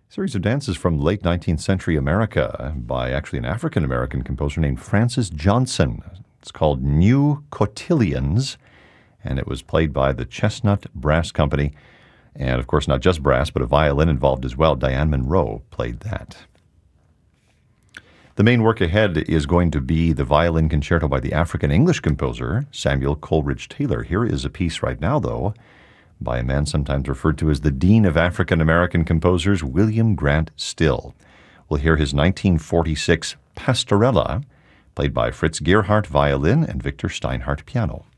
Series of dances from late 19th century America by actually an African-American composer named Francis Johnson. It's called New Cotillions, and it was played by the Chestnut Brass Company. And, of course, not just brass, but a violin involved as well. Diane Monroe played that. The main work ahead is going to be the violin concerto by the African-English composer Samuel Coleridge Taylor. Here is a piece right now, though, by a man sometimes referred to as the Dean of African-American Composers, William Grant Still. We'll hear his 1946 Pastorella, played by Fritz Gerhardt violin and Victor Steinhardt piano.